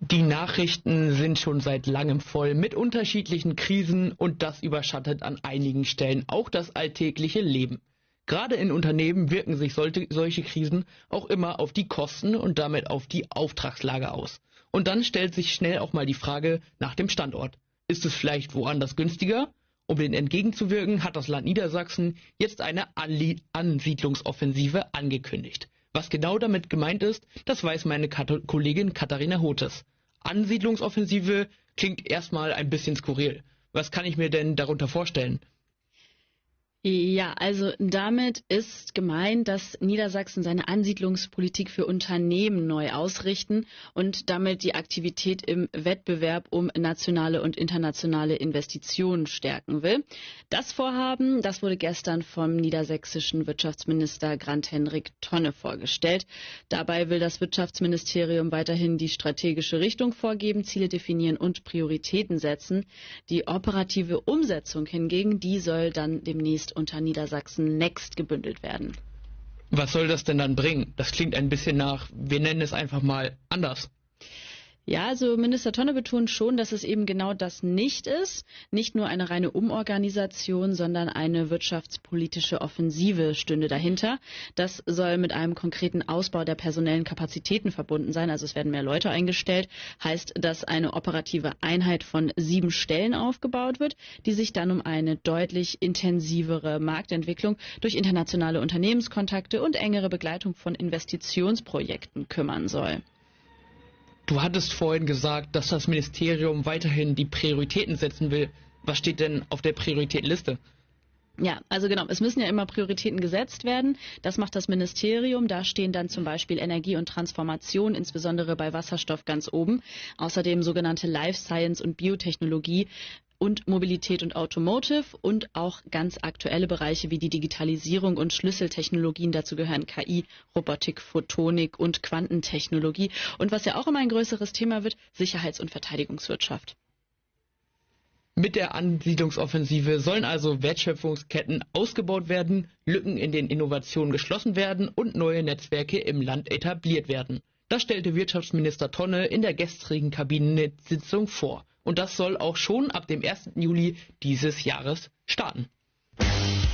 Die Nachrichten sind schon seit langem voll mit unterschiedlichen Krisen und das überschattet an einigen Stellen auch das alltägliche Leben. Gerade in Unternehmen wirken sich solche Krisen auch immer auf die Kosten und damit auf die Auftragslage aus. Und dann stellt sich schnell auch mal die Frage nach dem Standort. Ist es vielleicht woanders günstiger? Um dem entgegenzuwirken, hat das Land Niedersachsen jetzt eine Ansiedlungsoffensive angekündigt. Was genau damit gemeint ist, das weiß meine Kollegin Katharina Hotes. Ansiedlungsoffensive klingt erstmal ein bisschen skurril. Was kann ich mir denn darunter vorstellen? Ja, also damit ist gemeint, dass Niedersachsen seine Ansiedlungspolitik für Unternehmen neu ausrichten und damit die Aktivität im Wettbewerb um nationale und internationale Investitionen stärken will. Das Vorhaben, das wurde gestern vom niedersächsischen Wirtschaftsminister Grant-Hendrik Tonne vorgestellt. Dabei will das Wirtschaftsministerium weiterhin die strategische Richtung vorgeben, Ziele definieren und Prioritäten setzen. Die operative Umsetzung hingegen, die soll dann demnächst unter Niedersachsen Next gebündelt werden. Was soll das denn dann bringen? Das klingt ein bisschen nach, wir nennen es einfach mal anders. Ja, also Minister Tonne betont schon, dass es eben genau das nicht ist. Nicht nur eine reine Umorganisation, sondern eine wirtschaftspolitische Offensive stünde dahinter. Das soll mit einem konkreten Ausbau der personellen Kapazitäten verbunden sein. Also es werden mehr Leute eingestellt. Heißt, dass eine operative Einheit von 7 Stellen aufgebaut wird, die sich dann um eine deutlich intensivere Marktentwicklung durch internationale Unternehmenskontakte und engere Begleitung von Investitionsprojekten kümmern soll. Du hattest vorhin gesagt, dass das Ministerium weiterhin die Prioritäten setzen will. Was steht denn auf der Prioritätenliste? Ja, also genau, es müssen ja immer Prioritäten gesetzt werden. Das macht das Ministerium. Da stehen dann zum Beispiel Energie und Transformation, insbesondere bei Wasserstoff ganz oben. Außerdem sogenannte Life Science und Biotechnologie und Mobilität und Automotive und auch ganz aktuelle Bereiche wie die Digitalisierung und Schlüsseltechnologien. Dazu gehören KI, Robotik, Photonik und Quantentechnologie. Und was ja auch immer ein größeres Thema wird, Sicherheits- und Verteidigungswirtschaft. Mit der Ansiedlungsoffensive sollen also Wertschöpfungsketten ausgebaut werden, Lücken in den Innovationen geschlossen werden und neue Netzwerke im Land etabliert werden. Das stellte Wirtschaftsminister Tonne in der gestrigen Kabinettssitzung vor. Und das soll auch schon ab dem 1. Juli dieses Jahres starten.